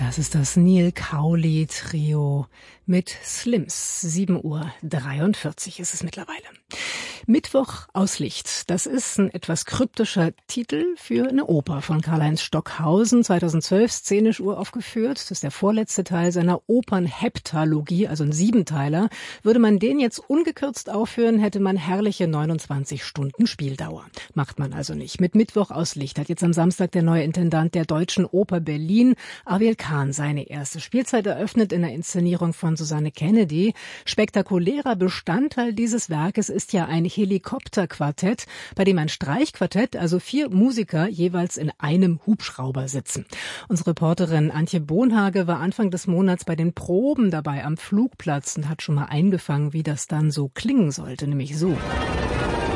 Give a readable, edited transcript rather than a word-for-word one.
Das ist das Neil Cowley Trio mit Slims. 7:43 ist es mittlerweile. Mittwoch aus Licht. Das ist ein etwas kryptischer Titel für eine Oper von Karl-Heinz Stockhausen, 2012 szenisch uraufgeführt. Das ist der vorletzte Teil seiner Opernheptalogie, also ein Siebenteiler. Würde man den jetzt ungekürzt aufführen, hätte man herrliche 29 Stunden Spieldauer. Macht man also nicht. Mit Mittwoch aus Licht hat jetzt am Samstag der neue Intendant der Deutschen Oper Berlin, Arvel Kahn, seine erste Spielzeit eröffnet in der Inszenierung von Susanne Kennedy. Spektakulärer Bestandteil dieses Werkes ist ja ein Helikopterquartett, bei dem ein Streichquartett, also 4 Musiker, jeweils in einem Hubschrauber sitzen. Unsere Reporterin Antje Bohnhage war Anfang des Monats bei den Proben dabei am Flugplatz und hat schon mal eingefangen, wie das dann so klingen sollte, nämlich so.